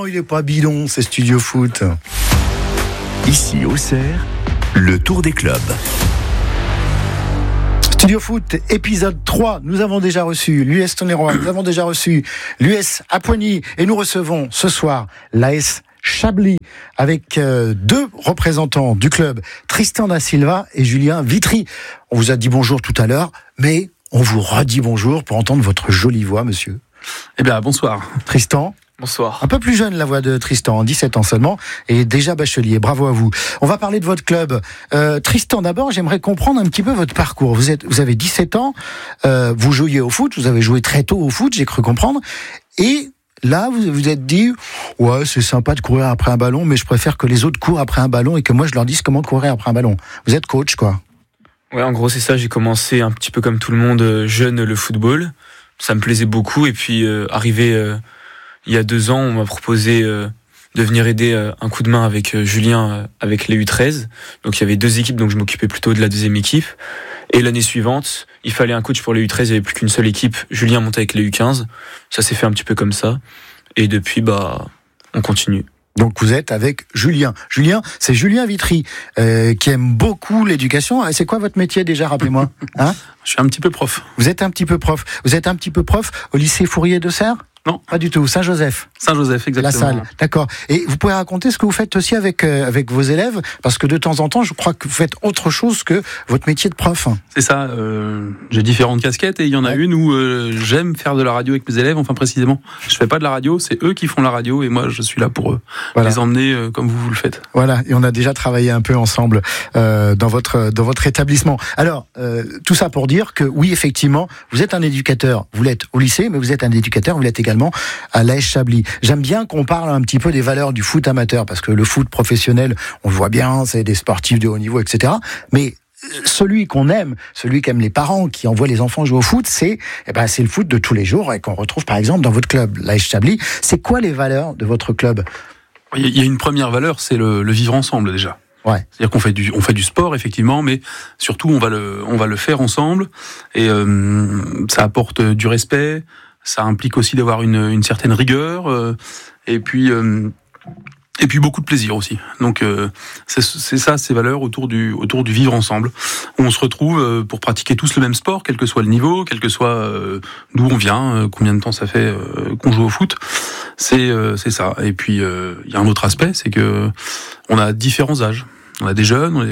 il est pas bidon, c'est Studio Foot. Ici, Auxerre, le tour des clubs. Studio Foot, épisode 3. Nous avons déjà reçu l'US Tonnerroy, nous avons déjà reçu l'US Apoigny et nous recevons ce soir l'AS Chablis avec deux représentants du club, Tristan Da Silva et Julien Vitry. On vous a dit bonjour tout à l'heure, mais on vous redit bonjour pour entendre votre jolie voix, monsieur. Eh bien, bonsoir. Tristan. Bonsoir. Un peu plus jeune la voix de Tristan, 17 ans seulement, et déjà bachelier. Bravo à vous. On va parler de votre club. Tristan, d'abord, j'aimerais comprendre un petit peu votre parcours. Vous avez 17 ans, vous jouiez au foot, vous avez joué très tôt au foot, j'ai cru comprendre, et là, vous vous êtes dit, ouais, c'est sympa de courir après un ballon, mais je préfère que les autres courent après un ballon et que moi je leur dise comment courir après un ballon. Vous êtes coach, quoi. Ouais, en gros, c'est ça. J'ai commencé un petit peu comme tout le monde, jeune, le football. Ça me plaisait beaucoup. Et puis, arrivé il y a 2 ans, on m'a proposé de venir aider un coup de main avec Julien, avec les U13. Donc, il y avait 2 équipes, donc je m'occupais plutôt de la 2e équipe. Et l'année suivante, il fallait un coach pour les U13. Il n'y avait plus qu'une seule équipe. Julien montait avec les U15. Ça s'est fait un petit peu comme ça. Et depuis, on continue. Donc vous êtes avec Julien. Julien, c'est Julien Vitry qui aime beaucoup l'éducation. C'est quoi votre métier déjà, rappelez-moi, hein? Je suis un petit peu prof. Vous êtes un petit peu prof. Vous êtes un petit peu prof au lycée Fourier de Serres? Non. Pas du tout. Saint-Joseph. Saint-Joseph, exactement. La salle. D'accord. Et vous pouvez raconter ce que vous faites aussi avec vos élèves? Parce que de temps en temps, je crois que vous faites autre chose que votre métier de prof. C'est ça. J'ai différentes casquettes et il y en a une où j'aime faire de la radio avec mes élèves. Enfin, précisément, je fais pas de la radio, c'est eux qui font la radio et moi, je suis là pour les emmener comme vous le faites. Voilà. Et on a déjà travaillé un peu ensemble dans votre établissement. Alors, tout ça pour dire que oui, effectivement, vous êtes un éducateur. Vous l'êtes au lycée, mais vous êtes un éducateur. Vous l'êtes également à l'AS Chablis. J'aime bien qu'on parle un petit peu des valeurs du foot amateur, parce que le foot professionnel, on le voit bien, c'est des sportifs de haut niveau, etc. Mais celui qu'on aime, celui qu'aiment les parents qui envoient les enfants jouer au foot, c'est le foot de tous les jours et qu'on retrouve par exemple dans votre club, l'AS Chablis. C'est quoi les valeurs de votre club? Il y a une première valeur, c'est le vivre ensemble déjà. Ouais. C'est-à-dire qu'on fait du sport effectivement, mais surtout on va le faire ensemble et ça apporte du respect. Ça implique aussi d'avoir une certaine rigueur et puis beaucoup de plaisir aussi. Donc c'est ça, ces valeurs autour du vivre ensemble. On se retrouve pour pratiquer tous le même sport, quel que soit le niveau, quel que soit d'où on vient, combien de temps ça fait qu'on joue au foot. C'est ça. Et puis il y a un autre aspect, c'est que on a différents âges. On a des jeunes, on a des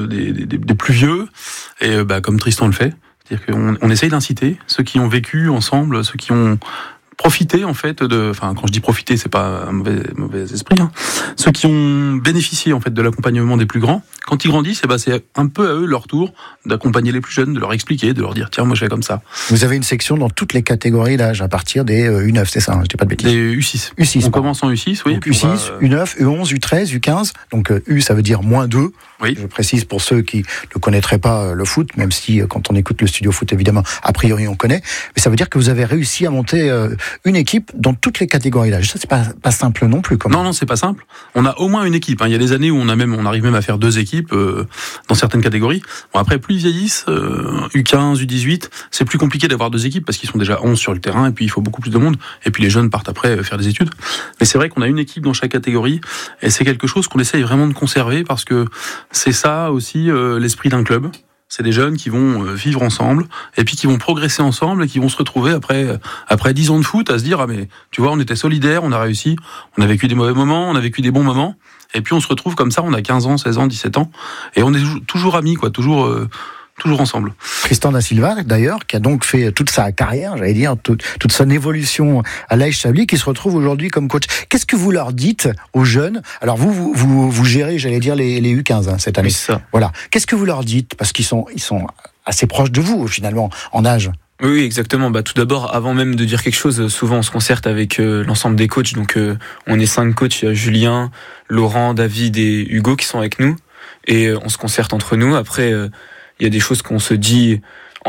plus vieux, et comme Tristan le fait. C'est-à-dire qu'on essaye d'inciter ceux qui ont vécu ensemble, ceux qui ont profité en fait quand je dis profiter, c'est pas un mauvais esprit, hein. Ceux qui ont bénéficié en fait de l'accompagnement des plus grands, quand ils grandissent, c'est un peu à eux leur tour d'accompagner les plus jeunes, de leur expliquer, de leur dire tiens, moi je fais comme ça. Vous avez une section dans toutes les catégories d'âge à partir des U9, c'est ça, hein, je dis pas de bêtises. Des U6. U6. On commence en U6, oui. Donc U6, U9, U11, U13, U15. Donc U, ça veut dire -2. Oui. Je précise pour ceux qui ne connaîtraient pas le foot, même si quand on écoute le Studio Foot, évidemment, a priori on connaît. Mais ça veut dire que vous avez réussi à monter une équipe dans toutes les catégories d'âge. Ça, c'est pas simple non plus. Non, c'est pas simple. On a au moins une équipe. Il y a des années où on arrive même à faire 2 équipes dans certaines catégories. Bon, après, plus ils vieillissent, U15, U18, c'est plus compliqué d'avoir 2 équipes parce qu'ils sont déjà 11 sur le terrain et puis il faut beaucoup plus de monde. Et puis les jeunes partent après faire des études. Mais c'est vrai qu'on a une équipe dans chaque catégorie et c'est quelque chose qu'on essaye vraiment de conserver parce que c'est ça aussi l'esprit d'un club. C'est des jeunes qui vont vivre ensemble et puis qui vont progresser ensemble et qui vont se retrouver après 10 ans de foot à se dire ah mais tu vois, on était solidaires, on a réussi, on a vécu des mauvais moments, on a vécu des bons moments et puis on se retrouve comme ça, on a 15 ans, 16 ans, 17 ans et on est toujours amis quoi, toujours ensemble. Tristan Da Silva, d'ailleurs, qui a donc fait toute sa carrière, j'allais dire, toute son évolution à l'AS Chablis, qui se retrouve aujourd'hui comme coach. Qu'est-ce que vous leur dites aux jeunes? Alors vous gérez, j'allais dire, les U15 cette année. Oui, c'est ça. Voilà. Qu'est-ce que vous leur dites? Parce qu'ils sont assez proches de vous, finalement, en âge. Oui, exactement. Tout d'abord, avant même de dire quelque chose, souvent on se concerte avec l'ensemble des coachs. Donc on est 5 coachs, il y a Julien, Laurent, David et Hugo qui sont avec nous. Et on se concerte entre nous. Après, il y a des choses qu'on se dit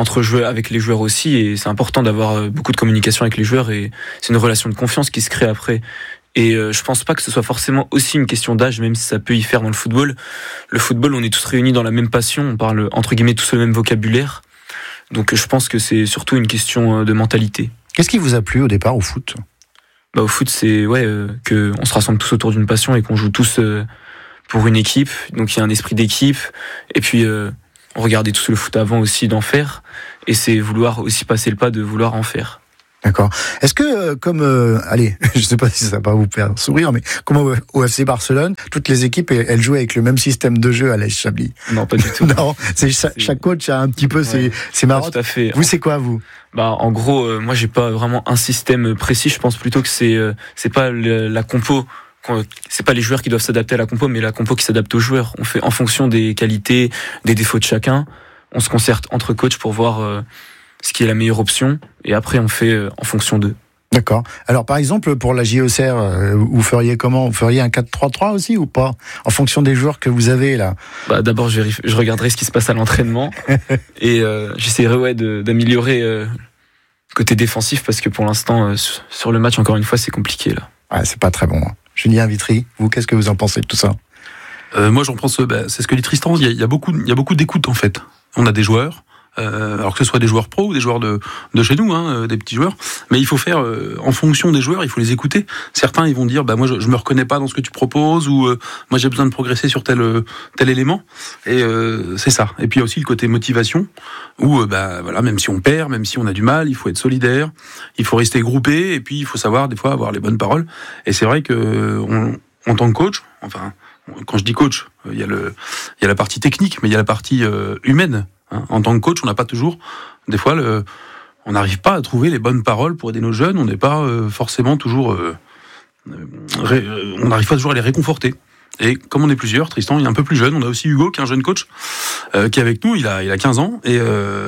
avec les joueurs aussi. Et c'est important d'avoir beaucoup de communication avec les joueurs. Et c'est une relation de confiance qui se crée après. Et je pense pas que ce soit forcément aussi une question d'âge, même si ça peut y faire dans le football. Le football, on est tous réunis dans la même passion. On parle, entre guillemets, tous le même vocabulaire. Donc je pense que c'est surtout une question de mentalité. Qu'est-ce qui vous a plu au départ au foot ? Au foot, c'est que on se rassemble tous autour d'une passion et qu'on joue tous pour une équipe. Donc il y a un esprit d'équipe. Et puis on regardait tous le foot avant aussi d'en faire. Et c'est vouloir aussi passer le pas de vouloir en faire. D'accord. Est-ce que, je sais pas si ça va vous faire sourire, mais comme au FC Barcelone, toutes les équipes, elles jouent avec le même système de jeu à l'AS Chablis? Non, pas du tout. Non, chaque coach a un petit peu ses marques. Tout à fait. Vous, c'est quoi, vous? En gros, moi, j'ai pas vraiment un système précis. Je pense plutôt que c'est pas la compo. C'est pas les joueurs qui doivent s'adapter à la compo, mais la compo qui s'adapte aux joueurs. On fait en fonction des qualités, des défauts de chacun. On se concerte entre coachs pour voir ce qui est la meilleure option, et après on fait en fonction d'eux. D'accord. Alors par exemple pour la JOCR, vous feriez comment? Vous feriez un 4-3-3 aussi ou pas? En fonction des joueurs que vous avez là. D'abord je regarderai ce qui se passe à l'entraînement et j'essaierai d'améliorer côté défensif, parce que pour l'instant sur le match, encore une fois, c'est compliqué là. Ouais, c'est pas très bon. Julien Vitry, vous, qu'est-ce que vous en pensez de tout ça? Moi j'en pense, c'est ce que dit Tristan, il y a beaucoup d'écoute en fait. On a des joueurs, alors que ce soit des joueurs pros ou des joueurs de chez nous, des petits joueurs, mais il faut faire en fonction des joueurs, il faut les écouter. Certains ils vont dire moi je me reconnais pas dans ce que tu proposes, ou moi j'ai besoin de progresser sur tel élément, et c'est ça. Et puis il y a aussi le côté motivation où même si on perd, même si on a du mal, il faut être solidaire, il faut rester groupé, et puis il faut savoir des fois avoir les bonnes paroles. Et c'est vrai que en tant que coach, enfin quand je dis coach, il y a la partie technique, mais il y a la partie humaine. En tant que coach, on n'a pas toujours, des fois, on n'arrive pas à trouver les bonnes paroles pour aider nos jeunes. On n'est pas forcément toujours, on n'arrive pas toujours à les réconforter. Et comme on est plusieurs, Tristan il est un peu plus jeune. On a aussi Hugo qui est un jeune coach qui est avec nous. Il a 15 ans et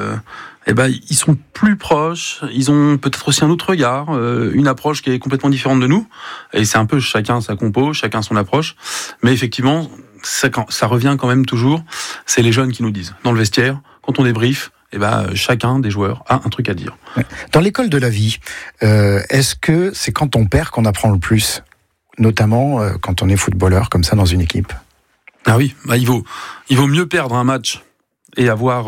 ils sont plus proches. Ils ont peut-être aussi un autre regard, une approche qui est complètement différente de nous. Et c'est un peu chacun sa compo, chacun son approche. Mais effectivement, ça revient quand même toujours. C'est les jeunes qui nous disent dans le vestiaire, quand on débrief, chacun des joueurs a un truc à dire. Dans l'école de la vie, est-ce que c'est quand on perd qu'on apprend le plus, notamment quand on est footballeur comme ça dans une équipe? Ah oui, il vaut mieux perdre un match et avoir,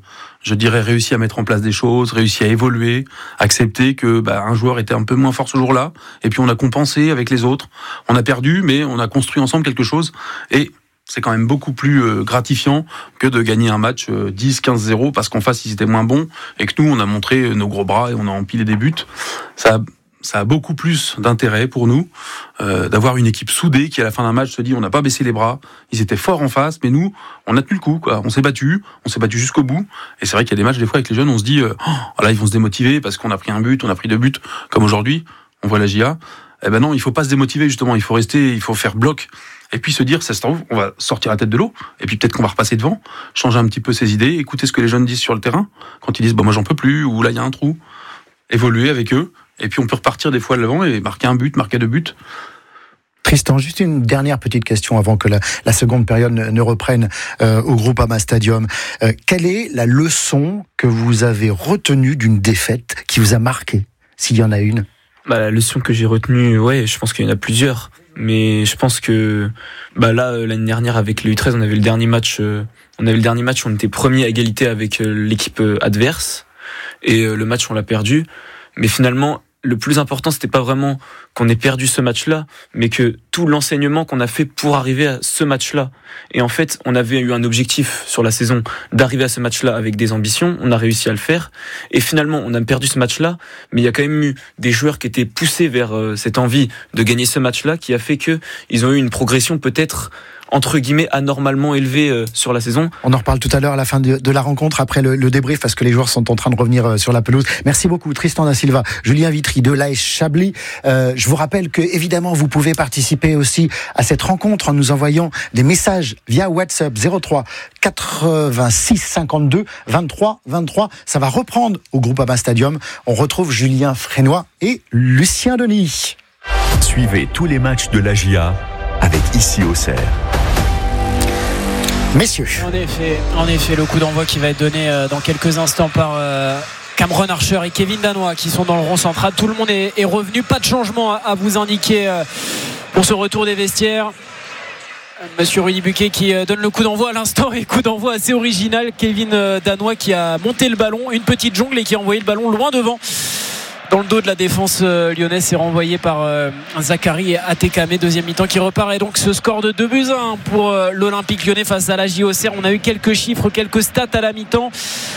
réussi à mettre en place des choses, réussi à évoluer, accepter que un joueur était un peu moins fort ce jour-là, et puis on a compensé avec les autres. On a perdu, mais on a construit ensemble quelque chose, et c'est quand même beaucoup plus gratifiant que de gagner un match 10-15-0 parce qu'en face ils étaient moins bons et que nous on a montré nos gros bras et on a empilé des buts. Ça a beaucoup plus d'intérêt pour nous d'avoir une équipe soudée qui à la fin d'un match se dit on n'a pas baissé les bras, ils étaient forts en face, mais nous on a tenu le coup, quoi. On s'est battu jusqu'au bout. Et c'est vrai qu'il y a des matchs des fois avec les jeunes, on se dit là ils vont se démotiver parce qu'on a pris un but, on a pris 2 buts, comme aujourd'hui on voit la JA. Non, il faut pas se démotiver justement, il faut faire bloc. Et puis se dire, ça se trouve, on va sortir la tête de l'eau, et puis peut-être qu'on va repasser devant, changer un petit peu ses idées, écouter ce que les jeunes disent sur le terrain, quand ils disent, moi j'en peux plus, ou là il y a un trou, évoluer avec eux, et puis on peut repartir des fois de l'avant et marquer un but, marquer 2 buts. Tristan, juste une dernière petite question avant que la seconde période ne reprenne au Groupama Stadium. Quelle est la leçon que vous avez retenue d'une défaite qui vous a marqué, s'il y en a une? La leçon que j'ai retenue, je pense qu'il y en a plusieurs. Mais je pense que l'année dernière avec le U13, on avait le dernier match où on était premier à égalité avec l'équipe adverse, et le match on l'a perdu. Mais finalement, le plus important, c'était pas vraiment qu'on ait perdu ce match-là, mais que tout l'enseignement qu'on a fait pour arriver à ce match-là. Et en fait, on avait eu un objectif sur la saison d'arriver à ce match-là avec des ambitions. On a réussi à le faire. Et finalement, on a perdu ce match-là, mais il y a quand même eu des joueurs qui étaient poussés vers cette envie de gagner ce match-là, qui a fait que ils ont eu une progression peut-être entre guillemets anormalement élevée sur la saison. On en reparle tout à l'heure à la fin de la rencontre, après le débrief, parce que les joueurs sont en train de revenir sur la pelouse. Merci beaucoup Tristan da Silva, Julien Vitry de l'AS Chablis. Je vous rappelle que évidemment vous pouvez participer aussi à cette rencontre en nous envoyant des messages via WhatsApp 03 86 52 23 23. Ça va reprendre au Groupama Stadium. On retrouve Julien Frénois et Lucien Denis. Suivez tous les matchs de l'AJA avec Ici Auxerre. Messieurs. En effet, le coup d'envoi qui va être donné dans quelques instants par Cameron Archer et Kevin Danois qui sont dans le rond central. Tout le monde est revenu. Pas de changement à vous indiquer pour ce retour des vestiaires. Monsieur Rudy Buquet qui donne le coup d'envoi à l'instant, et coup d'envoi assez original. Kevin Danois qui a monté le ballon, une petite jongle, et qui a envoyé le ballon loin devant. dans le dos de la défense lyonnaise. C'est renvoyé par Zachary Atekame. Deuxième mi-temps qui repart, et donc ce score de 2-1 pour l'Olympique Lyonnais face à la JOCR. On a eu quelques chiffres, quelques stats à la mi-temps.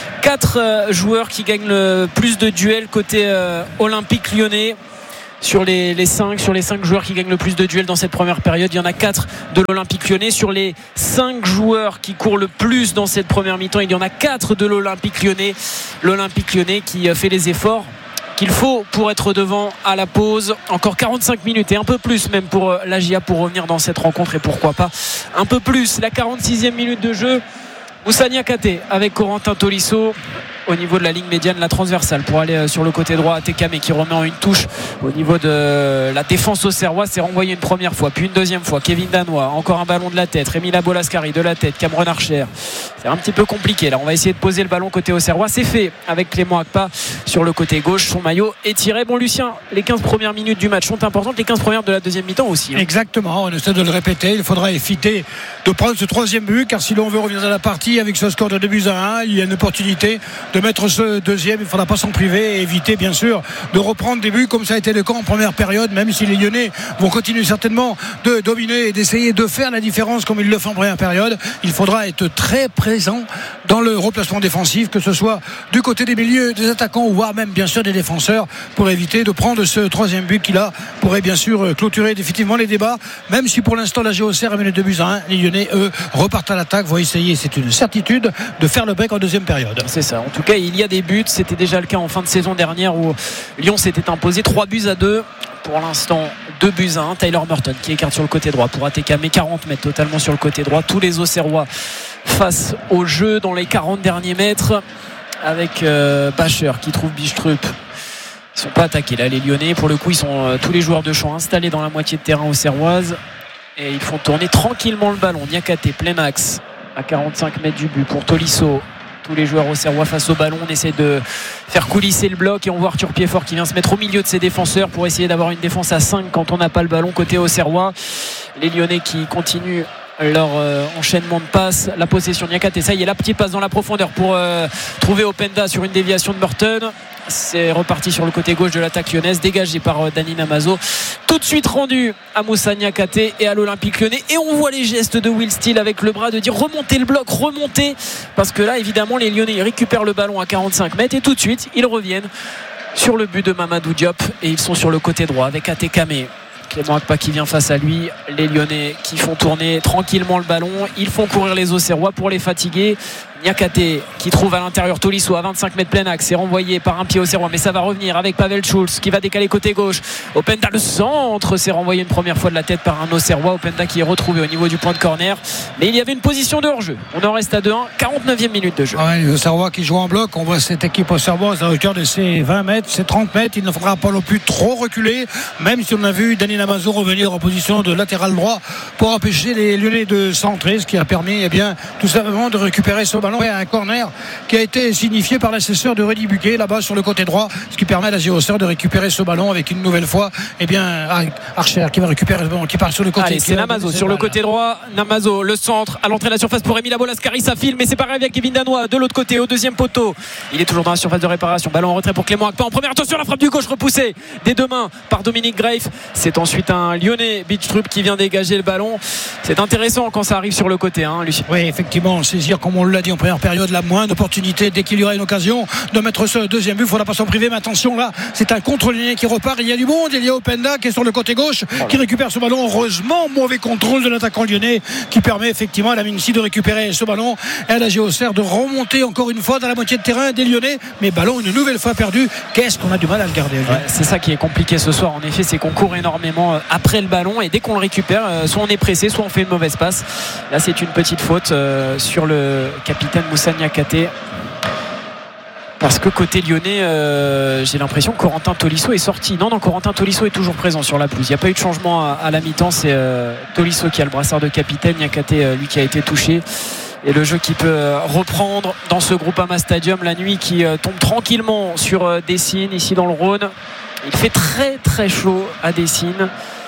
4 joueurs qui gagnent le plus de duels côté Olympique Lyonnais. Sur les 5 joueurs qui gagnent le plus de duels dans cette première période, il y en a 4 de l'Olympique Lyonnais. Sur les 5 joueurs qui courent le plus dans cette première mi-temps, il y en a 4 de l'Olympique Lyonnais. L'Olympique Lyonnais qui fait les efforts qu'il faut pour être devant à la pause. Encore 45 minutes et un peu plus même pour la GIA pour revenir dans cette rencontre, et pourquoi pas un peu plus. La 46e minute de jeu, Moussa Niakhaté avec Corentin Tolisso au niveau de la ligne médiane, la transversale pour aller sur le côté droit. Atekame qui remet en une touche au niveau de la défense auxerroise. C'est renvoyé une première fois, puis une deuxième fois. Kevin Danois, encore un ballon de la tête. Rémi Labolascari de la tête. Cameron Archer. C'est un petit peu compliqué là. On va essayer de poser le ballon côté auxerrois. C'est fait avec Clément Akpa sur le côté gauche. Son maillot est tiré. Bon, Lucien, les 15 premières minutes du match sont importantes. Les 15 premières de la deuxième mi-temps aussi. Exactement. On essaie de le répéter. Il faudra éviter de prendre ce troisième but, car si l'on veut revenir dans la partie avec ce score de 2-1, il y a une opportunité de mettre ce deuxième. Il ne faudra pas s'en priver et éviter bien sûr de reprendre des buts comme ça a été le cas en première période, même si les Lyonnais vont continuer certainement de dominer et d'essayer de faire la différence comme ils le font en première période. Il faudra être très présent dans le replacement défensif, que ce soit du côté des milieux, des attaquants, ou voire même bien sûr des défenseurs, pour éviter de prendre ce troisième but qui là pourrait bien sûr clôturer définitivement les débats, même si pour l'instant la JOCR est menée 2-1. Les Lyonnais eux repartent à l'attaque, vont essayer, c'est une certitude, de faire le break en deuxième période. C'est ça, en tout cas il y a des buts. C'était déjà le cas en fin de saison dernière où Lyon s'était imposé 3-2. Pour l'instant 2-1. Tyler Merton qui écarte sur le côté droit pour Atekame, 40 mètres totalement sur le côté droit. Tous les Auxerrois face au jeu dans les 40 derniers mètres, avec Bacher qui trouve Bichtrup. Ils ne sont pas attaqués là les Lyonnais. Pour le coup ils sont tous les joueurs de champ installés dans la moitié de terrain auxerroise, et ils font tourner tranquillement le ballon. Niakhaté plein axe à 45 mètres du but pour Tolisso. Tous les joueurs auxerrois face au ballon. On essaie de faire coulisser le bloc, et on voit Arthur Piedfort qui vient se mettre au milieu de ses défenseurs pour essayer d'avoir une défense à 5 quand on n'a pas le ballon côté auxerrois. Les Lyonnais qui continuent leur enchaînement de passes. La possession de Niakhaté, ça y est, la petite passe dans la profondeur pour trouver Openda sur une déviation de Merton. C'est reparti sur le côté gauche de l'attaque lyonnaise, dégagé par Dani Namazo, tout de suite rendu à Moussa Niakhaté et à l'Olympique Lyonnais. Et on voit les gestes de Will Steele avec le bras, de dire remontez le bloc, remontez, parce que là évidemment les Lyonnais récupèrent le ballon à 45 mètres et tout de suite ils reviennent sur le but de Mamadou Diop, et ils sont sur le côté droit avec Atekame. Clément Akpa qui vient face à lui. Les Lyonnais qui font tourner tranquillement le ballon. Ils font courir les Auxerrois pour les fatiguer. Niakhaté qui trouve à l'intérieur Tolisso à 25 mètres plein axe. C'est renvoyé par un pied Auxerrois, mais ça va revenir avec Pavel Schulz qui va décaler côté gauche. Openda le centre, c'est renvoyé une première fois de la tête par un Auxerrois. Openda qui est retrouvé au niveau du point de corner, mais il y avait une position de hors-jeu. On en reste à 2-1, 49e minute de jeu. Ouais, les Auxerrois qui jouent en bloc. On voit cette équipe auxerroise à hauteur de ses 20 mètres, ses 30 mètres. Il ne faudra pas non plus trop reculer, même si on a vu Dani Namazo revenir en position de latéral droit pour empêcher les Lyonnais de centrer, ce qui a permis tout simplement de récupérer ce ballon et un corner qui a été signifié par l'assesseur de Rudy Buquet là-bas sur le côté droit, ce qui permet à la JOCR de récupérer ce ballon avec une nouvelle fois Archer qui va récupérer le ballon, qui part sur le côté. Allez, c'est Namazo sur le côté droit. Namazo, le centre à l'entrée de la surface pour Rémi Labolascari, ça file, mais c'est pas arrivé avec Kevin Danois de l'autre côté au deuxième poteau. Il est toujours dans la surface de réparation. Ballon en retrait pour Clément Akpa en première. Attention, la frappe du gauche repoussée des deux mains par Dominique Greif. C'est ensuite un Lyonnais, Bichtrup, qui vient dégager le ballon. C'est intéressant quand ça arrive sur le côté, Lucien. Oui, effectivement, saisir, comme on l'a dit en première période, la moindre opportunité dès qu'il y aura une occasion de mettre ce deuxième but. Il ne faudra pas s'en priver, mais attention là, c'est un contre-ligne qui repart. Il y a du monde, il y a Openda qui est sur le côté gauche, qui récupère ce ballon. Heureusement, mauvais contrôle de l'attaquant lyonnais qui permet effectivement à la Mincy de récupérer ce ballon et à la JOCR de remonter encore une fois dans la moitié de terrain des Lyonnais, mais ballon une nouvelle fois perdu. Qu'est-ce qu'on a du mal à le garder, c'est ça qui est compliqué ce soir, en effet, c'est qu'on court énormément après le ballon, et dès qu'on le récupère, soit on est pressé, soit on fait une mauvaise passe. Là c'est une petite faute sur le capitaine Moussa Niakhaté, parce que côté lyonnais, j'ai l'impression que Corentin Tolisso est sorti. Non, Corentin Tolisso est toujours présent sur la pelouse. Il n'y a pas eu de changement à la mi-temps. C'est Tolisso qui a le brassard de capitaine, Niakhaté lui qui a été touché. Et le jeu qui peut reprendre dans ce Groupama Stadium. La nuit qui tombe tranquillement sur Dessines, ici dans le Rhône. Il fait très très chaud à Dessines.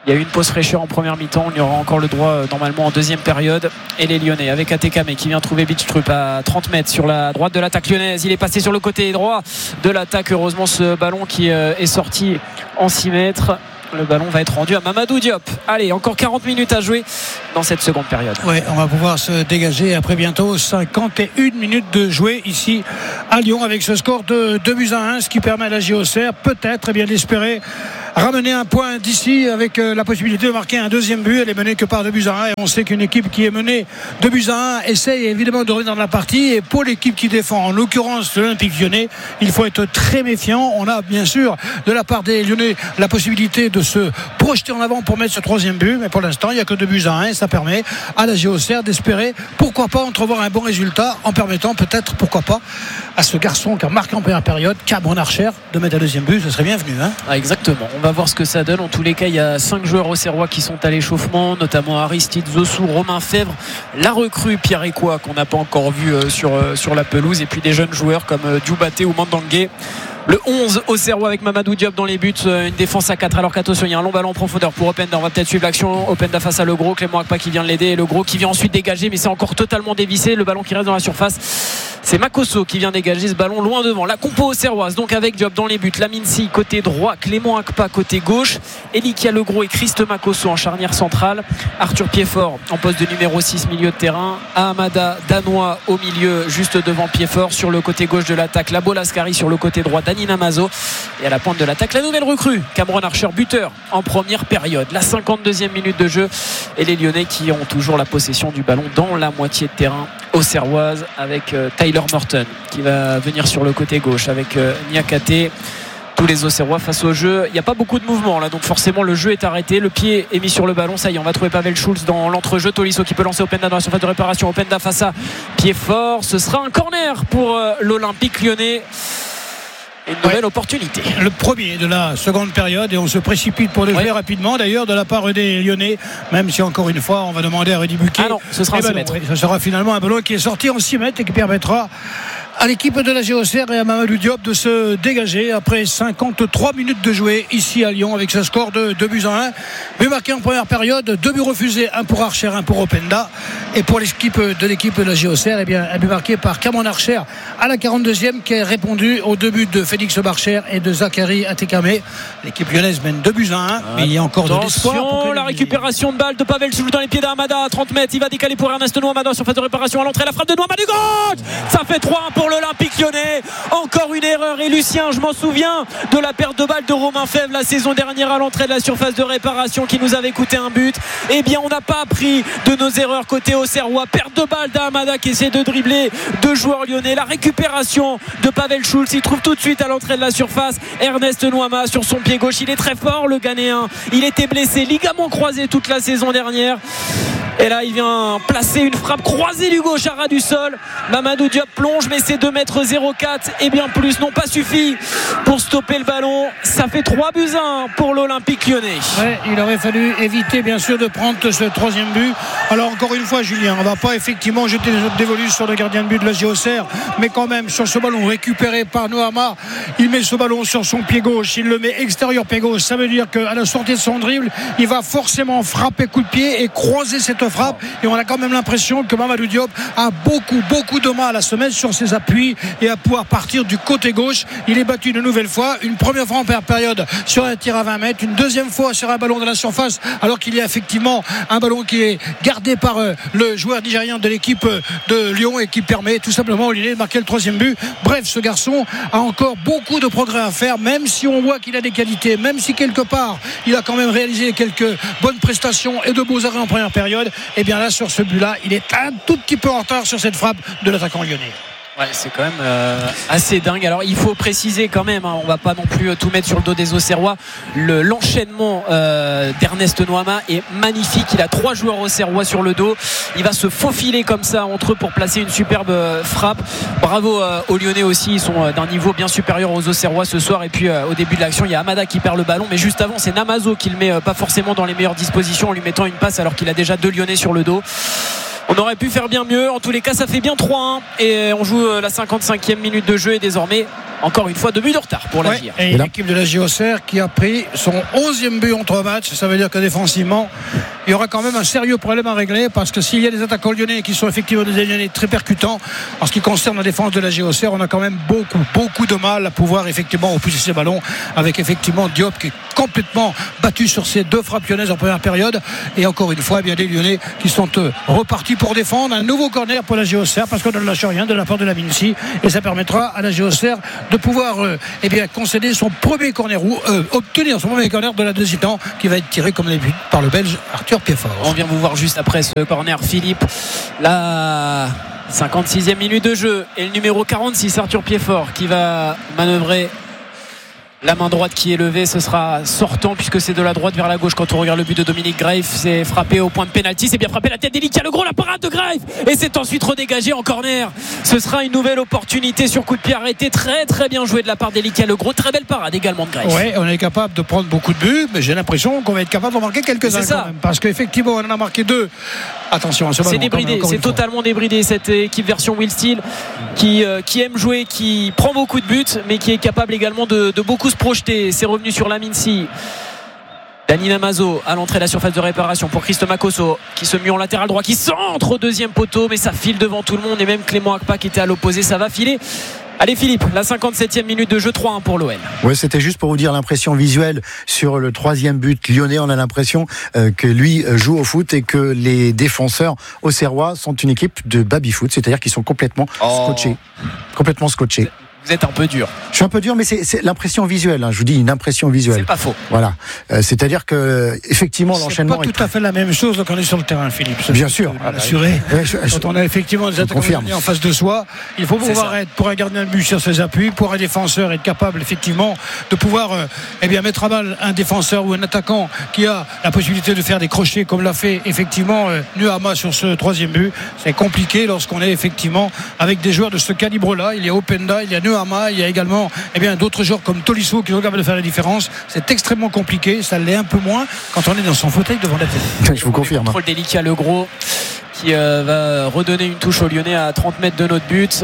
Il y a eu une pause fraîcheur en première mi-temps. On y aura encore le droit normalement en deuxième période. Et les Lyonnais avec Atekame qui vient trouver Bidstrup à 30 mètres sur la droite de l'attaque lyonnaise. Il est passé sur le côté droit de l'attaque. Heureusement ce ballon qui est sorti en 6 mètres. Le ballon va être rendu à Mamadou Diop. Allez, encore 40 minutes à jouer dans cette seconde période. Oui, on va pouvoir se dégager après bientôt 51 minutes de jouer ici à Lyon avec ce score de 2-1, ce qui permet à la JOCR peut-être bien d'espérer ramener un point d'ici avec la possibilité de marquer un deuxième but. Elle est menée que par 2-1 et on sait qu'une équipe qui est menée 2-1 essaye évidemment de revenir dans la partie, et pour l'équipe qui défend, en l'occurrence l'Olympique Lyonnais, il faut être très méfiant. On a bien sûr de la part des Lyonnais la possibilité de se projeter en avant pour mettre ce troisième but, mais pour l'instant il n'y a que 2-1 et ça permet à la JOCR d'espérer pourquoi pas entrevoir un bon résultat en permettant peut-être pourquoi pas à ce garçon qui a marqué en première période, Cameron Archer, de mettre un deuxième but. Ce serait bienvenu, hein. Exactement, on va voir ce que ça donne. En tous les cas, il y a 5 joueurs auxerrois qui sont à l'échauffement, notamment Aristide Zossou, Romain Fèvre, la recrue Pierre Ecoua qu'on n'a pas encore vu sur la pelouse, et puis des jeunes joueurs comme Dioubate ou Mandangué. Le 11 auxerrois avec Mamadou Diop dans les buts, une défense à 4, alors qu'attention, il y a un long ballon en profondeur pour Openda. On va peut-être suivre l'action. Openda face à Le Gros, Clément Akpa qui vient de l'aider, et Le Gros qui vient ensuite dégager, mais c'est encore totalement dévissé. Le ballon qui reste dans la surface, c'est Makosso qui vient dégager ce ballon loin devant. La compo auxerroise donc avec Diop dans les buts, Laminsi côté droit, Clément Akpa côté gauche, Elikia Le Gros et Christ Makosso en charnière centrale, Arthur Piedfort en poste de numéro 6 milieu de terrain, Ahamada Danois au milieu juste devant Piedfort. Sur le côté gauche de l'attaque, Labo Lascari, sur le côté droit Dani Namazo, et à la pointe de l'attaque la nouvelle recrue Cameron Archer, buteur en première période. La 52e minute de jeu et les Lyonnais qui ont toujours la possession du ballon dans la moitié de terrain auxerroise avec Tyler Morton qui va venir sur le côté gauche avec Niakate. Tous les Auxerrois face au jeu. Il n'y a pas beaucoup de mouvement là, donc forcément le jeu est arrêté. Le pied est mis sur le ballon. Ça y est, on va trouver Pavel Schulz dans l'entrejeu. Tolisso qui peut lancer Openda dans la surface de réparation. Openda face à Piedfort. Ce sera un corner pour l'Olympique Lyonnais. Une nouvelle opportunité. Le premier de la seconde période, et on se précipite pour le faire rapidement d'ailleurs de la part des Lyonnais, même si encore une fois on va demander à Rudy Buquet. Ah non, ce sera un 6 mètres. Ce sera finalement un ballon qui est sorti en 6 mètres et qui permettra à l'équipe de la JOCR et à Mamadou Diop de se dégager après 53 minutes de jouer ici à Lyon avec ce score de 2-1. But marqué en première période, 2 buts refusés, un pour Archer, un pour Openda. Et pour l'équipe de la JOCR, eh bien, un but marqué par Cameron Archer à la 42e qui a répondu aux 2 buts de Félix Barcher et de Zachary Atekame. L'équipe lyonnaise mène 2-1, mais il y a encore de l'espoir. La récupération de balle de Pavel Schulz dans les pieds d'Ahamada à 30 mètres. Il va décaler pour Ernest Nouamada sur phase de réparation à l'entrée. La frappe de Nouamada du gauche. Ça fait 3-1 pour l'Olympique Lyonnais. Encore une erreur, et Lucien, je m'en souviens de la perte de balle de Romain Fèvre la saison dernière à l'entrée de la surface de réparation qui nous avait coûté un but. Eh bien on n'a pas appris de nos erreurs côté Auxerrois. Perte de balle d'Ahamada qui essaie de dribbler 2 joueurs lyonnais. La récupération de Pavel Schulz, il trouve tout de suite à l'entrée de la surface Ernest Nouama sur son pied gauche. Il est très fort le Ghanéen, il était blessé, ligament croisé toute la saison dernière. Et là il vient placer une frappe croisée du gauche à ras du sol. Mamadou Diop plonge, mais c'est 2,04 m et bien plus n'ont pas suffi pour stopper le ballon. Ça fait 3-1 pour l'Olympique Lyonnais. Ouais, il aurait fallu éviter bien sûr de prendre ce troisième but. Alors encore une fois Julien, on ne va pas effectivement jeter des dévolus sur le gardien de but de la JOCR, mais quand même sur ce ballon récupéré par Nouama, il met ce ballon sur son pied gauche, il le met extérieur pied gauche. Ça veut dire qu'à la sortie de son dribble, il va forcément frapper coup de pied et croiser cette frappe, et on a quand même l'impression que Mamadou Diop a beaucoup de mal à se mettre sur ses appuis et à pouvoir partir du côté gauche. Il est battu une nouvelle fois, une première fois en première période sur un tir à 20 mètres, une deuxième fois sur un ballon de la surface, alors qu'il y a effectivement un ballon qui est gardé par le joueur nigérien de l'équipe de Lyon et qui permet tout simplement au Lyonnais de marquer le troisième but. Bref, ce garçon a encore beaucoup de progrès à faire, même si on voit qu'il a des qualités, même si quelque part il a quand même réalisé quelques bonnes prestations et de beaux arrêts en première période. Et bien là, sur ce but là, il est un tout petit peu en retard sur cette frappe de l'attaquant lyonnais. Ouais, c'est quand même assez dingue. Alors il faut préciser quand même, on va pas non plus tout mettre sur le dos des Auxerrois. L'enchaînement d'Ernest Nouama est magnifique. Il a 3 joueurs Auxerrois sur le dos. Il va se faufiler comme ça entre eux pour placer une superbe frappe. Bravo aux Lyonnais aussi, ils sont d'un niveau bien supérieur aux Auxerrois ce soir. Et puis au début de l'action, il y a Ahamada qui perd le ballon, mais juste avant c'est Namazo qui le met pas forcément dans les meilleures dispositions en lui mettant une passe alors qu'il a déjà 2 Lyonnais sur le dos. On aurait pu faire bien mieux. En tous les cas, ça fait bien 3-1 et on joue la 55e minute de jeu et désormais, encore une fois, 2 buts de retard pour l'Agir. Et l'équipe de la JOCR qui a pris son 11e but en 3 matchs. Ça veut dire que défensivement, il y aura quand même un sérieux problème à régler parce que s'il y a des attaquants lyonnais qui sont effectivement des lyonnais très percutants, en ce qui concerne la défense de la JOCR, on a quand même beaucoup de mal à pouvoir effectivement repousser ces ballons avec effectivement Diop qui est complètement battu sur ces 2 frappes lyonnaises en première période. Et encore une fois, bien des lyonnais qui sont repartis pour défendre. Un nouveau corner pour la JOCR parce qu'on ne lâche rien de la part de la Mincy et ça permettra à la JOCR de pouvoir concéder son premier corner ou obtenir son premier corner de la deuxième temps qui va être tiré comme d'habitude par le Belge Arthur Piefort. On vient vous voir juste après ce corner, Philippe. La 56e minute de jeu et le numéro 46 Arthur Piefort qui va manœuvrer la main droite qui est levée. Ce sera sortant puisque c'est de la droite vers la gauche. Quand on regarde le but de Dominique Greif, c'est frappé au point de pénalty, c'est bien frappé, la tête délicate, le gros, la parade de Greif et c'est ensuite redégagé en corner. Ce sera une nouvelle opportunité sur coup de pied arrêté, très très bien joué de la part d'Elikia Le Gros, très belle parade également de Greif. Oui, on est capable de prendre beaucoup de buts, mais j'ai l'impression qu'on va être capable d'en marquer quelques-uns quand même, parce qu'effectivement on en a marqué 2. Attention, c'est débridé, c'est totalement débridé cette équipe version Will Steel qui aime jouer, qui prend beaucoup de buts mais qui est capable également de beaucoup se projeter. C'est revenu sur la Mincy. Dani Namazo à l'entrée de la surface de réparation pour Christo Makosso qui se mue en latéral droit, qui centre au deuxième poteau, mais ça file devant tout le monde et même Clément Akpa qui était à l'opposé, ça va filer. Allez Philippe, la 57e minute de jeu, 3-1 pour l'OL. Ouais, c'était juste pour vous dire l'impression visuelle sur le 3e but lyonnais. On a l'impression que lui joue au foot et que les défenseurs auxerrois sont une équipe de baby-foot, c'est-à-dire qu'ils sont complètement scotchés. Complètement scotchés. Vous êtes un peu dur. Je suis un peu dur, mais c'est l'impression visuelle. Je vous dis une impression visuelle. C'est pas faux. Voilà. C'est-à-dire que effectivement l'enchaînement. C'est pas tout à fait la même chose quand on est sur le terrain, Philippe. Bien sûr. Assuré. Quand on a effectivement des attaquants en face de soi, il faut pouvoir être pour un gardien de but sur ses appuis, pour un défenseur être capable effectivement de pouvoir mettre à balle un défenseur ou un attaquant qui a la possibilité de faire des crochets comme l'a fait effectivement Nuama sur ce 3e but. C'est compliqué lorsqu'on est effectivement avec des joueurs de ce calibre-là. Il y a Openda, il y a Nuama, il y a également d'autres joueurs comme Tolisso qui sont capables de faire la différence. C'est extrêmement compliqué, ça l'est un peu moins quand on est dans son fauteuil devant la télé. Je vous confirme. Contrôle d'Elikia Le Gros qui va redonner une touche aux Lyonnais à 30 mètres de notre but.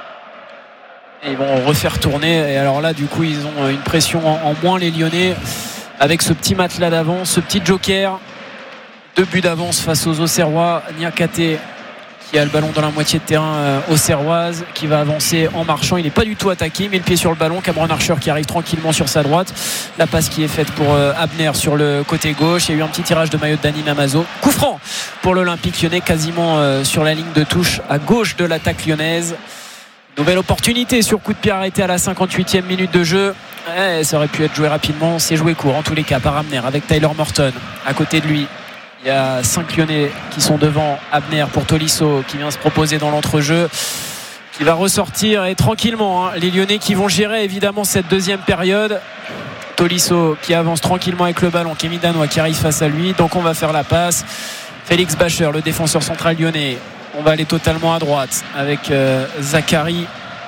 Et ils vont refaire tourner. Et alors là, du coup, ils ont une pression en moins, les Lyonnais, avec ce petit matelas d'avance, ce petit joker. 2 buts d'avance face aux Auxerrois. Niakate qui a le ballon dans la moitié de terrain auxerroise, qui va avancer en marchant. Il n'est pas du tout attaqué, il met le pied sur le ballon. Cameron Archer qui arrive tranquillement sur sa droite. La passe qui est faite pour Abner sur le côté gauche. Il y a eu un petit tirage de maillot de Dani Namazo. Coup franc pour l'Olympique lyonnais, quasiment sur la ligne de touche à gauche de l'attaque lyonnaise. Nouvelle opportunité sur coup de pied arrêté à la 58e minute de jeu. Ça aurait pu être joué rapidement, c'est joué court en tous les cas par Abner avec Tyler Morton à côté de lui. Il y a 5 Lyonnais qui sont devant Abner pour Tolisso qui vient se proposer dans l'entrejeu, qui va ressortir et tranquillement les Lyonnais qui vont gérer évidemment cette deuxième période. Tolisso qui avance tranquillement avec le ballon, Kémy Danois qui arrive face à lui, donc on va faire la passe. Félix Bacher, le défenseur central lyonnais, on va aller totalement à droite avec Zachary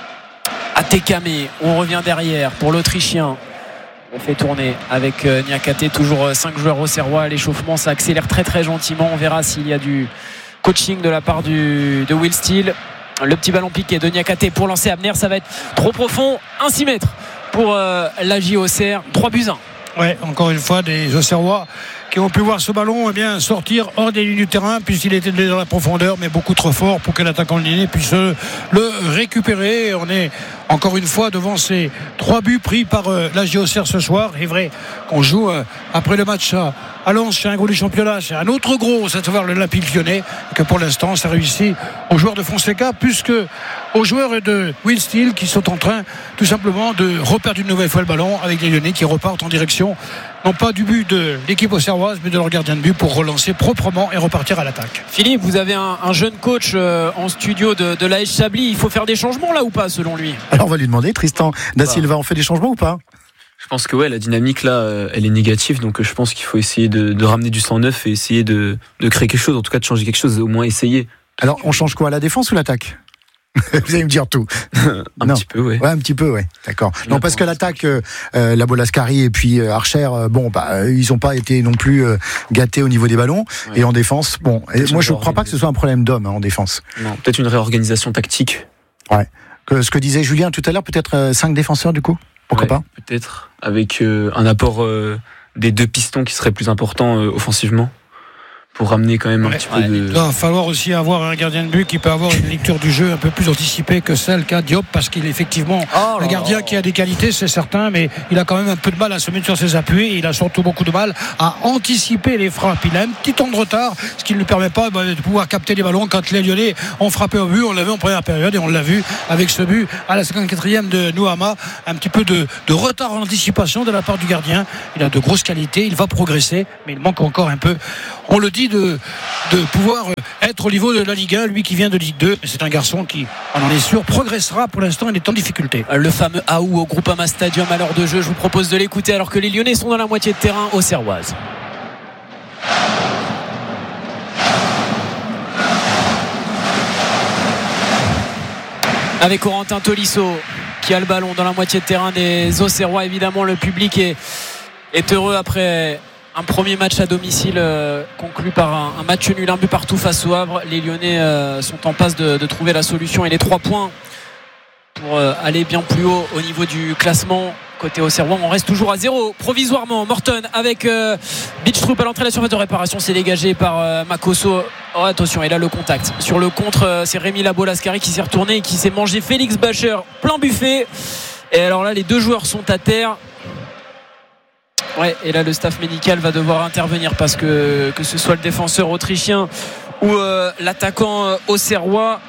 Atekame. On revient derrière pour l'Autrichien. On fait tourner avec Niakate, toujours 5 joueurs auxerrois. L'échauffement, ça accélère très très gentiment. On verra s'il y a du coaching de la part de Will Steel. Le petit ballon piqué de Niakate pour lancer Abner, ça va être trop profond. 1-6 mètres pour la JOCR. 3-1. Ouais, encore une fois, des Auxerrois qui ont pu voir ce ballon sortir hors des lignes du terrain puisqu'il était dans la profondeur, mais beaucoup trop fort pour que l'attaquant lyonnais puisse le récupérer. On est encore une fois devant ces 3 buts pris par la JOCR ce soir. Il est vrai qu'on joue après le match à Lens, c'est un gros du championnat, c'est un autre gros, c'est à savoir l'Olympique lyonnais, et que pour l'instant ça réussit aux joueurs de Fonseca plus que aux joueurs de Will Steel qui sont en train tout simplement de reperdre une nouvelle fois le ballon avec les Lyonnais qui repartent en direction non pas du but de l'équipe auxerroise mais de leur gardien de but pour relancer proprement et repartir à l'attaque. Philippe, vous avez un jeune coach en studio de l'AS Chablis, il faut faire des changements là ou pas selon lui? Alors on va lui demander, Tristan Da Silva, on fait des changements ou pas? Je pense que la dynamique là, elle est négative, donc je pense qu'il faut essayer de ramener du sang neuf et essayer de créer quelque chose, en tout cas de changer quelque chose, au moins essayer. Alors on change quoi, la défense ou l'attaque? Vous allez me dire tout. Un petit peu, ouais. Ouais, un petit peu, ouais. D'accord. Non, parce que l'attaque, la Bolascari et puis Archer, ils n'ont pas été non plus gâtés au niveau des ballons. Ouais. Et en défense, moi je ne crois pas que ce soit un problème d'homme en défense. Non, peut-être une réorganisation tactique. Ouais. Ce que disait Julien tout à l'heure, peut-être 5 défenseurs du coup. Pourquoi pas ? Peut-être avec un apport des 2 pistons qui serait plus important offensivement. Pour ramener quand même un petit peu de... Il va falloir aussi avoir un gardien de but qui peut avoir une lecture du jeu un peu plus anticipée que celle qu'a Diop, parce qu'il est effectivement un gardien qui a des qualités, c'est certain, mais il a quand même un peu de mal à se mettre sur ses appuis, et il a surtout beaucoup de mal à anticiper les frappes. Il a un petit temps de retard, ce qui ne lui permet pas de pouvoir capter les ballons quand les Lyonnais ont frappé au but. On l'a vu en première période et on l'a vu avec ce but à la 54e de Nouama, un petit peu de retard en anticipation de la part du gardien. Il a de grosses qualités, il va progresser, mais il manque encore un peu, on le dit, de pouvoir être au niveau de la Ligue 1, lui qui vient de Ligue 2. Mais c'est un garçon qui, on en est sûr, progressera. Pour l'instant, il est en difficulté. Le fameux Aou au Groupama Stadium à l'heure de jeu. Je vous propose de l'écouter alors que les Lyonnais sont dans la moitié de terrain auxerroise. Avec Corentin Tolisso qui a le ballon dans la moitié de terrain des Auxerrois. Évidemment, le public est heureux après un premier match à domicile conclu par un match nul, un but partout face au Havre. Les Lyonnais sont en passe de trouver la solution et les 3 points pour aller bien plus haut au niveau du classement. Côté Auxerrois, on reste toujours à 0 provisoirement. Morton avec Beach-Troop à l'entrée de la surface de réparation, c'est dégagé par Makosso. Oh, attention, et là le contact sur le contre, c'est Rémi Labolascari qui s'est retourné et qui s'est mangé Félix Bacher plein buffet. Et alors là les 2 joueurs sont à terre. Ouais, et là le staff médical va devoir intervenir parce que ce soit le défenseur autrichien ou l'attaquant auxerrois,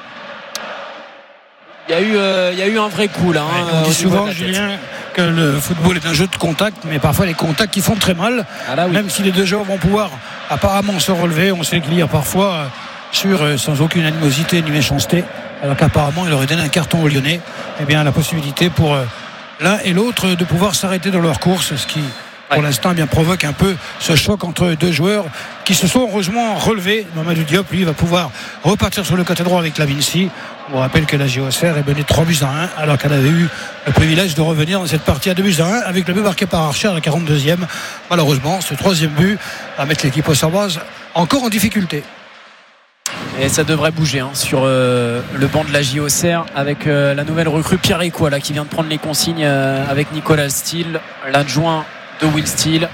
il y a eu un vrai coup là. On dit souvent, Julien, que le football est un jeu de contact, mais parfois les contacts qui font très mal. Là, oui. Même si les 2 joueurs vont pouvoir apparemment se relever, on sait qu'il y a parfois sans aucune animosité ni méchanceté, alors qu'apparemment il aurait donné un carton aux Lyonnais. Eh bien, la possibilité pour l'un et l'autre de pouvoir s'arrêter dans leur course, ce qui pour l'instant provoque un peu ce choc entre 2 joueurs qui se sont heureusement relevés. Mamadou Diop, lui, va pouvoir repartir sur le côté droit avec Lavinci. On rappelle que la JOCR est menée 3-1 alors qu'elle avait eu le privilège de revenir dans cette partie à 2-1 avec le but marqué par Archer à la 42e. Malheureusement, ce 3e but va mettre l'équipe auxerroise encore en difficulté. Et ça devrait bouger sur le banc de la JOCR avec la nouvelle recrue Pierre Ecoua qui vient de prendre les consignes avec Nicolas Steele, l'adjoint de Will Steele,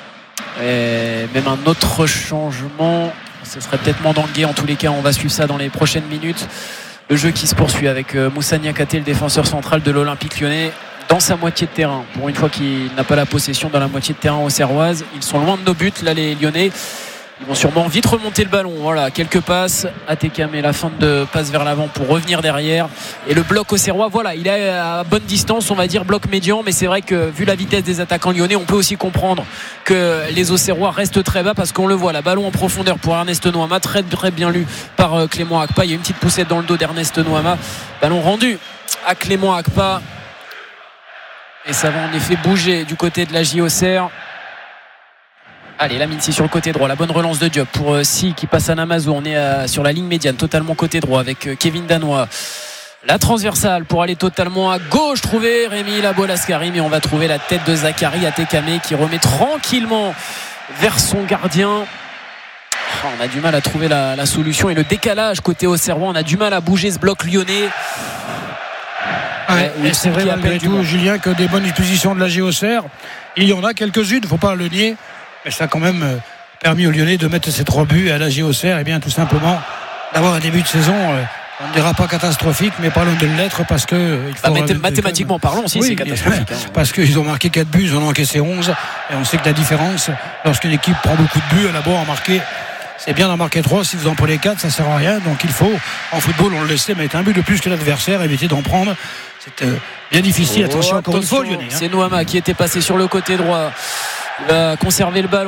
et même un autre changement, ce serait peut-être Mandangué. En tous les cas, on va suivre ça dans les prochaines minutes. Le jeu qui se poursuit avec Moussa Niakhaté, le défenseur central de l'Olympique Lyonnais, dans sa moitié de terrain. Pour une fois qu'il n'a pas la possession dans la moitié de terrain auxerroise, ils sont loin de nos buts là, les Lyonnais. Ils vont sûrement vite remonter le ballon. Voilà, quelques passes. Atekame, la fin de passe vers l'avant pour revenir derrière. Et le bloc auxerrois, voilà, il est à bonne distance, on va dire bloc médian. Mais c'est vrai que vu la vitesse des attaquants lyonnais, on peut aussi comprendre que les Auxerrois restent très bas parce qu'on le voit, la ballon en profondeur pour Ernest Nouama, très, très bien lu par Clément Akpa. Il y a une petite poussette dans le dos d'Ernest Nouama. Ballon rendu à Clément Akpa. Et ça va en effet bouger du côté de la JOCR. Allez, la Mincy sur le côté droit, la bonne relance de Diop pour Si qui passe à Namazo. On est sur la ligne médiane, totalement côté droit avec Kevin Danois. La transversale pour aller totalement à gauche, trouver Rémi Labolascari, mais on va trouver la tête de Zachary Atekame qui remet tranquillement vers son gardien. On a du mal à trouver la solution et le décalage côté Auxerrois, on a du mal à bouger ce bloc lyonnais. Et c'est vrai malgré tout, Julien, que des bonnes dispositions de la JOCR, il y en a quelques-unes, il ne faut pas le nier. Mais ça a quand même permis aux Lyonnais de mettre ces 3 buts à la JOCR, et bien tout simplement d'avoir un début de saison, on ne dira pas catastrophique, mais pas loin de l'être parce que mathématiquement parlant aussi, c'est catastrophique. Parce qu'ils ont marqué 4 buts, ils en ont encaissé 11, et on sait que la différence, lorsqu'une équipe prend beaucoup de buts, elle a beau en marquer, c'est bien d'en marquer 3, si vous en prenez 4, ça sert à rien. Donc il faut, en football, on le sait, mettre un but de plus que l'adversaire, éviter d'en prendre. C'est bien difficile. Attention encore une fois, Lyonnais. C'est Nouama qui était passé sur le côté droit. Il va conserver le ballon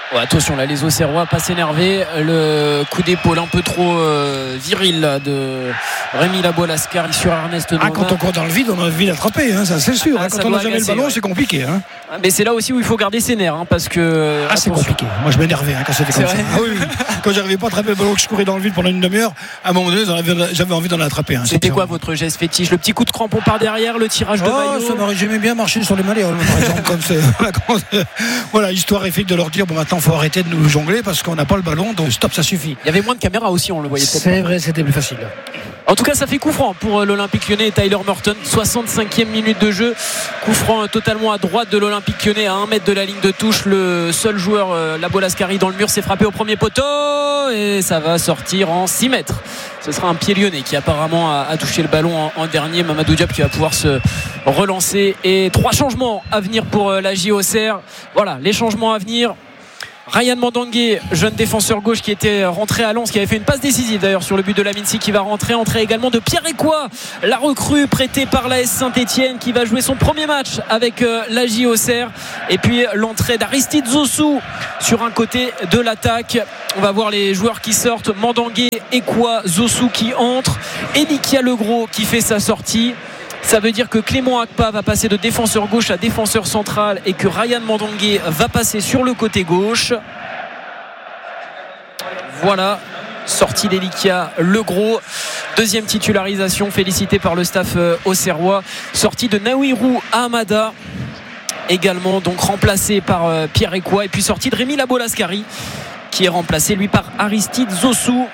Ouais, attention là, les Auxerrois pas s'énerver. Le coup d'épaule un peu trop viril là, de Rémi Labolascar sur Ernest Noama. Quand on court dans le vide, on a envie d'attraper, ça c'est sûr. Quand on n'a jamais le ballon, c'est compliqué. Mais c'est là aussi où il faut garder ses nerfs, parce que. C'est compliqué. Moi je m'énervais quand c'était comme ça. Oui. Quand j'arrivais pas à attraper le ballon, que je courais dans le vide pendant une demi-heure, à un moment donné, j'avais envie d'en attraper. C'était quoi votre geste fétiche? Le petit coup de crampon par derrière, le tirage de maillot? J'aimais bien marcher sur les malléoles, par exemple. Voilà, histoire est faite de leur dire maintenant faut arrêter de nous jongler parce qu'on n'a pas le ballon, donc stop, ça suffit. Il y avait moins de caméras aussi, on le voyait peut-être. C'est vrai, c'était plus facile. En tout cas, ça fait coup franc pour l'Olympique Lyonnais et Tyler Merton. 65e minute de jeu. Coup franc totalement à droite de l'Olympique Lyonnais, à 1 mètre de la ligne de touche. Le seul joueur, Labolascari, dans le mur, s'est frappé au premier poteau et ça va sortir en 6 mètres. Ce sera un pied lyonnais qui apparemment a touché le ballon en dernier. Mamadou Diop qui va pouvoir se relancer. Et 3 changements à venir pour la JOCR. Voilà, les changements à venir. Ryan Mandangué, jeune défenseur gauche qui était rentré à Lens, qui avait fait une passe décisive d'ailleurs sur le but de Lamincy, qui va rentrer. Entrée également de Pierre Ecoua, la recrue prêtée par l'AS Saint-Etienne, qui va jouer son premier match avec la JOCR. Et puis l'entrée d'Aristide Zossou sur un côté de l'attaque. On va voir les joueurs qui sortent. Mandangué, Ecoua, Zossou qui entre, Elikia Legros qui fait sa sortie. Ça veut dire que Clément Akpa va passer de défenseur gauche à défenseur central et que Ryan Mandangué va passer sur le côté gauche. Voilà, sortie d'Elikia Legros. Deuxième titularisation félicité par le staff auxerrois. Sortie de Nawirou Ahmada, également donc remplacé par Pierre Ecoua. Et puis sortie de Rémi Labolascari, qui est remplacé lui par Aristide Zossou.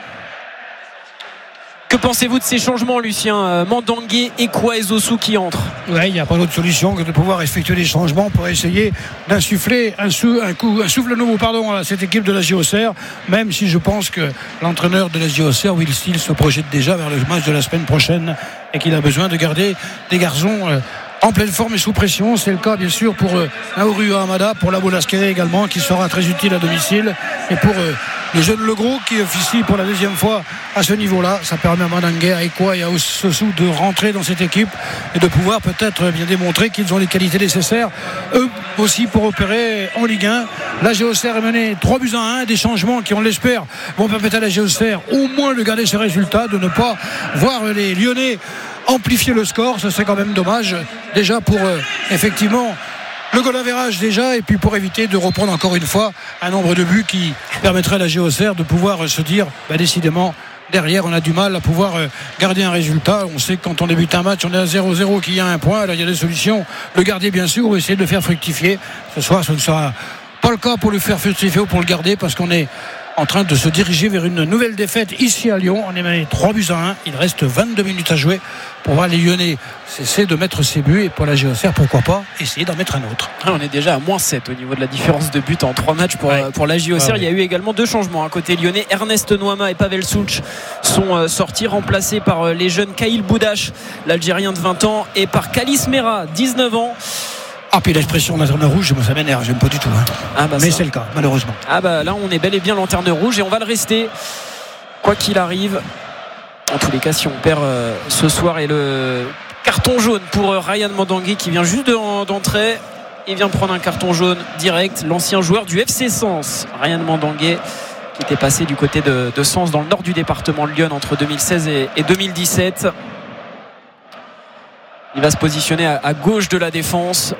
Que pensez-vous de ces changements, Lucien? Mandangué, Ecoua et Zossou qui entrent. Oui, il n'y a pas d'autre solution que de pouvoir effectuer des changements pour essayer d'insuffler un souffle nouveau à cette équipe de la JOCR, même si je pense que l'entraîneur de la JOCR, Will Steele, se projette déjà vers le match de la semaine prochaine et qu'il a besoin de garder des garçons en pleine forme et sous pression. C'est le cas bien sûr pour Naoru Hamada, pour Labolascari également, qui sera très utile à domicile, et pour le jeune Legros qui officie pour la deuxième fois à ce niveau-là. Ça permet à Mandangué, à Ecoua et à Zossou de rentrer dans cette équipe et de pouvoir peut-être bien démontrer qu'ils ont les qualités nécessaires eux aussi pour opérer en Ligue 1. La JOCR est menée 3-1. Des changements qui, on l'espère, vont permettre à la JOCR au moins de garder ses résultats, de ne pas voir les Lyonnais amplifier le score. Ce serait quand même dommage, déjà pour effectivement le goal average déjà, et puis pour éviter de reprendre encore une fois un nombre de buts qui permettrait à la JOCR de pouvoir se dire décidément derrière on a du mal à pouvoir garder un résultat. On sait que quand on débute un match on est à 0-0, qu'il y a un point. Alors il y a des solutions, le garder bien sûr, ou essayer de le faire fructifier. Ce soir ce ne sera pas le cas pour le faire fructifier ou pour le garder, parce qu'on est en train de se diriger vers une nouvelle défaite ici à Lyon. On est mené 3-1. Il reste 22 minutes à jouer pour voir les Lyonnais cesser de mettre ses buts, et pour la JOCR, pourquoi pas essayer d'en mettre un autre. On est déjà à -7 au niveau de la différence de but en 3 matchs pour la JOCR. Il y a eu également 2 changements à côté lyonnais. Ernest Noama et Pavel Souch sont sortis, remplacés par les jeunes Kaïl Boudache, l'Algérien de 20 ans, et par Kalis Mera, 19 ans. Puis l'expression lanterne rouge, ça m'énerve, j'aime pas du tout. Mais c'est le cas, malheureusement. Là, on est bel et bien lanterne rouge, et on va le rester, quoi qu'il arrive. En tous les cas, si on perd ce soir, et le carton jaune pour Ryan Mandangué, qui vient juste d'entrer. Il vient de prendre un carton jaune direct. L'ancien joueur du FC Sens, Ryan Mandangué, qui était passé du côté de Sens, dans le nord du département de Lyon, entre 2016 et 2017. Il va se positionner à gauche de la défense.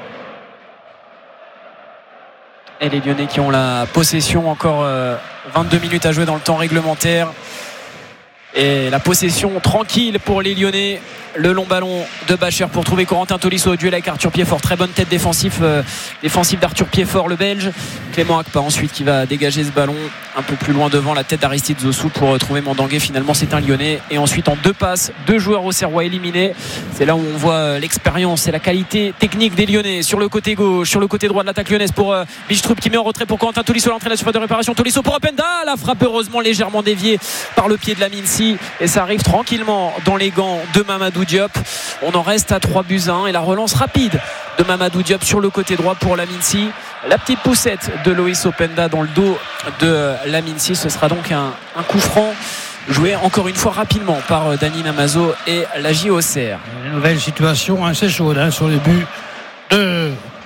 Et les Lyonnais qui ont la possession, encore 22 minutes à jouer dans le temps réglementaire. Et la possession tranquille pour les Lyonnais. Le long ballon de Bacher pour trouver Corentin Tolisso au duel avec Arthur Piedfort. Très bonne tête défensive d'Arthur Piedfort, le Belge. Clément Akpa ensuite qui va dégager ce ballon un peu plus loin devant la tête d'Aristide Zossou pour trouver Mandangué. Finalement c'est un Lyonnais, et ensuite en 2 passes, 2 joueurs auxerrois éliminés. C'est là où on voit l'expérience et la qualité technique des Lyonnais. Sur le côté gauche, sur le côté droit de l'attaque lyonnaise pour Bichtroup, qui met en retrait pour Corentin Tolisso. L'entrée de la surface de réparation, Tolisso pour Openda. La frappe heureusement légèrement déviée par le pied de Lamincy, et ça arrive tranquillement dans les gants de Mamadou Diop. On en reste à 3-1, et la relance rapide de Mamadou Diop sur le côté droit pour Lamincy. La petite poussette de Loïs Openda dans le dos de Lamincy. Ce sera donc un coup franc joué encore une fois rapidement par Dani Namazo et la JOCR. Une nouvelle situation assez chaude sur les buts de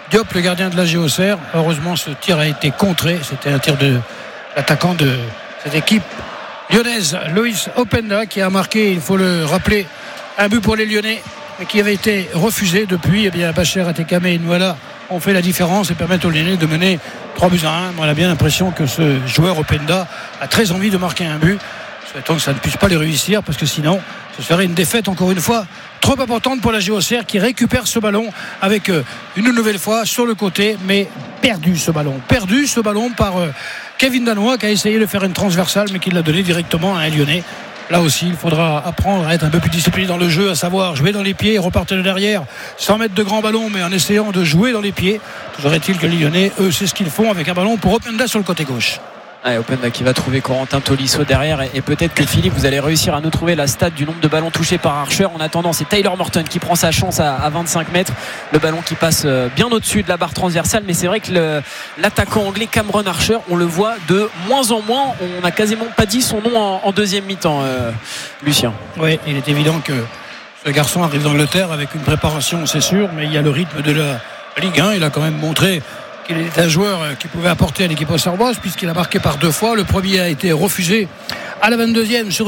Diop, le gardien de la Géocère. Heureusement, ce tir a été contré. C'était un tir de l'attaquant de cette équipe lyonnaise, Loïs Openda, qui a marqué, il faut le rappeler, un but pour les Lyonnais, mais qui avait été refusé depuis. Eh bien, Bacher, Atekame et Nouala ont fait la différence et permettent aux Lyonnais de mener 3-1. On a bien l'impression que ce joueur Openda a très envie de marquer un but. Souhaitons que ça ne puisse pas les réussir, parce que sinon ce serait une défaite encore une fois trop importante pour la Géocère, qui récupère ce ballon avec une nouvelle fois sur le côté, mais perdu ce ballon par Kevin Danois, qui a essayé de faire une transversale mais qui l'a donné directement à un Lyonnais. Là aussi, il faudra apprendre à être un peu plus discipliné dans le jeu, à savoir jouer dans les pieds, repartir de derrière sans mettre de grands ballons, mais en essayant de jouer dans les pieds. Toujours est-il que les Lyonnais, eux, c'est ce qu'ils font avec un ballon pour Openda sur le côté gauche. Openda qui va trouver Corentin Tolisso derrière, et peut-être que Philippe, vous allez réussir à nous trouver la stat du nombre de ballons touchés par Archer. En attendant, c'est Tyler Morton qui prend sa chance à 25 mètres, le ballon qui passe bien au-dessus de la barre transversale. Mais c'est vrai que l'attaquant anglais Cameron Archer, on le voit de moins en moins. On n'a quasiment pas dit son nom en deuxième mi-temps, Lucien. Oui, il est évident que ce garçon arrive d'Angleterre avec une préparation, c'est sûr, mais il y a le rythme de la Ligue 1. Il a quand même montré qu'il est un joueur qui pouvait apporter à l'équipe auxerroise, puisqu'il a marqué par 2 fois. Le premier a été refusé à la 22e sur